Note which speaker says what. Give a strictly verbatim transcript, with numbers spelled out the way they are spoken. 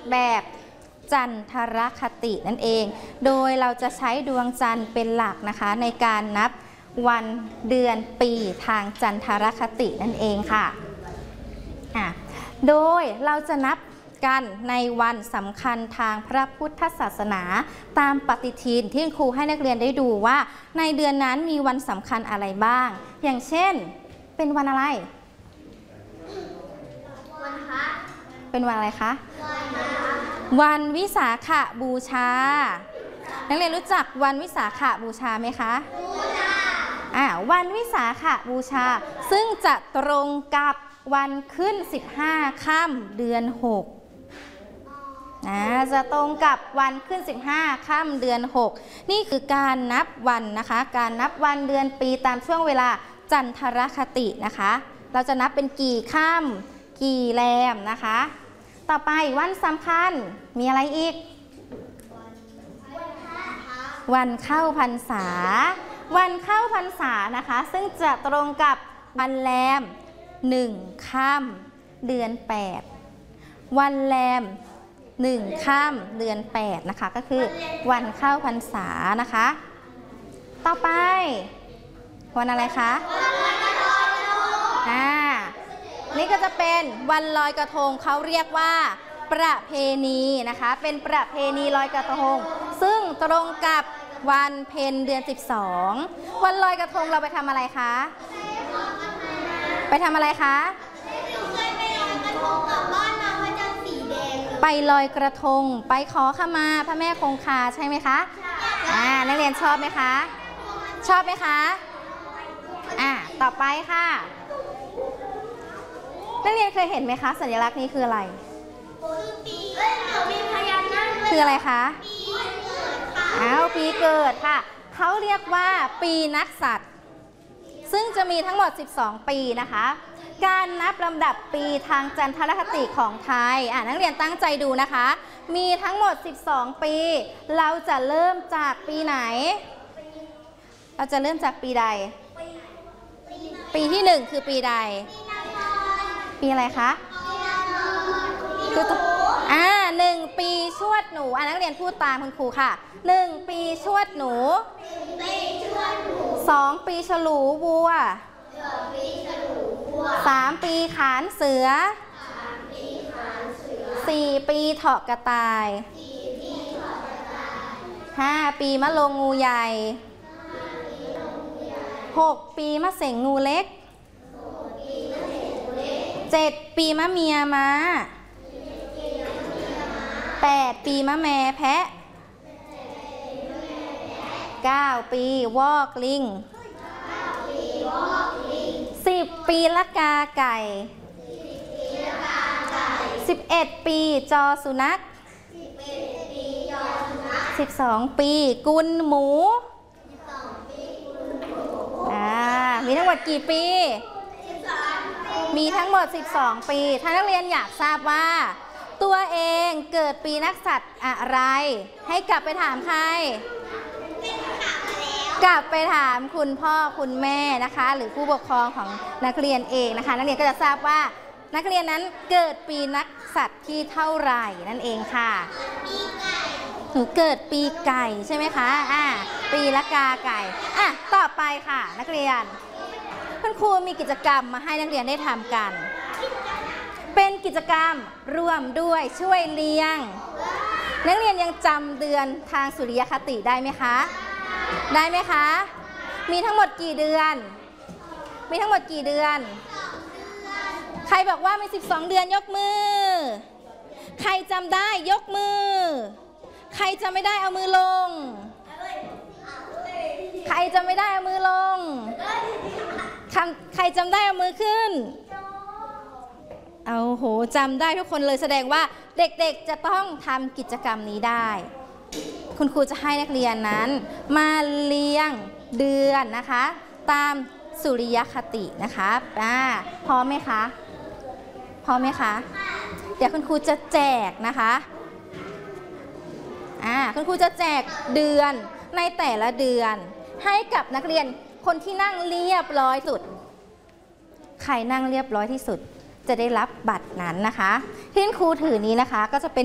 Speaker 1: แบบจันทรคตินั่นเองโดยเราจะใช้ดวงจันทร์เป็นหลักนะคะในการนับวันเดือนปีทางจันทรคตินั่นเองค่ะอ่ะโดยเราจะนับกันในวันสำคัญทางพระพุทธศาสนาตามปฏิทินที่ครูให้นักเรียนได้ดูว่าในเดือนนั้นมีวันสำคัญอะไรบ้างอย่างเช่นเป็นวันอะไรวันพระเป็นวันอะไรคะวันวิสาขบูชานักเรียนรู้จักวันวิสาขบูชาไหมคะอ่าวันวิสาขบูชาซึ่งจะตรงกับวันขึ้นสิบห้าค่ำเดือนหกนะจะตรงกับวันขึ้นสิบห้าค่ำเดือนหกนี่คือการนับวันนะคะการนับวันเดือนปีตามช่วงเวลาจันทรคตินะคะเราจะนับเป็นกี่ค่ำกี่แรมนะคะต่อไปวันสำคัญมีอะไรอีกวันเข้าพรรษาวันเข้าพรรษานะคะซึ่งจะตรงกับวันแรมหนึ่งค่ำเดือนแปดวันแรมหนึ่งค่ำเดือนแปดนะคะก็คือวันเข้าพรรษานะคะต่อไปวันอะไรคะอ่านี่ก็จะเป็นวันลอยกระทงเขาเรียกว่าประเพณีนะคะเป็นประเพณีลอยกระทงซึ่งตรงกับวันเพ็ญเดือนสิบสองวันลอยกระทงเราไปทำอะไรคะไปทำอะไรคะไปลอยกระทงไปขอขมาพระแม่คงคาใช่ไหมคะอ่านักเรียนชอบไหมคะชอบไหมคะอ่าต่อไปค่ะนักเรียนเคยเห็นไหมคะสัญลักษณ์นี้คืออะไรคืออะไรคะอ้าวปีเกิดค่ะเขาเรียกว่าปีนักษัตริย์ซึ่งจะมีทั้งหมดสิบสองปีนะคะการนับลำดับปีทางจันทรคติของไทยอ่านักเรียนตั้งใจดูนะคะมีทั้งหมดสิบสองปีเราจะเริ่มจากปีไหนเราจะเริ่มจากปีใดปีที่หนึ่งคือปีใดปีอะไรคะคืออ่าหนึ่งปีชวดหนูอ่านักเรียนพูดตามคุณครูค่ะหนึ่งปีชวดหนูสองปีฉลูวัวสามปีขานเสือสี่ปีเถาะกระต่ายห้าปีมะโลงงูใหญ่หกปีมะเส็งงูเล็กเจ็ดปีมะเมียม้าแปดปีมะแมแพะเก้าปีวอกลิงสิบปีละกาไก่สิบเอ็ดปีจอสุนัขสิบสองปีกุลหมูอ่ามีทั้งหมดกี่ปีมีทั้งหมดสิบสองปีถ้านักเรียนอยากทราบว่าตัวเองเกิดปีนักษัตริย์อะไรให้กลับไปถามใครกลับไปถามคุณพ่อคุณแม่นะคะหรือผู้ปกครองของนักเรียนเองนะคะนักเรียนก็จะทราบว่านักเรียนนั้นเกิดปีนักษัตริย์ที่เท่าไหร่นั่นเองค่ะหนูเกิดปีไก่ใช่ไหมคะอ่าปีละกาไก่อ่ะต่อไปค่ะนักเรียนคุณครูมีกิจกรรมมาให้นักเรียนได้ทำกันเป็นกิจกรรมร่วมด้วยช่วยเลี้ยงนักเรียนยังจำเดือนทางสุริยคติได้ไหมคะได้ไหมคะมีทั้งหมดกี่เดือนมีทั้งหมดกี่เดือนใครบอกว่ามีสิบสองเดือนยกมือใครจำได้ยกมือใครจำไม่ได้เอามือลงใครจำไม่ได้เอามือลงใครจำได้เอามือขึ้นเอาโหจำได้ทุกคนเลยแสดงว่าเด็กๆจะต้องทำกิจกรรมนี้ได้คุณครูจะให้นักเรียนนั้นมาเรียงเดือนนะคะตามสุริยคตินะคะอ่าพร้อมไหมคะพร้อมไหมคะเดี๋ยวคุณครูจะแจกนะคะอ่าคุณครูจะแจกเดือนในแต่ละเดือนให้กับนักเรียนคนที่นั่งเรียบร้อยสุดใครนั่งเรียบร้อยที่สุดจะได้รับบัตรนั้นนะคะที่คุณครูถือนี้นะคะก็จะเป็น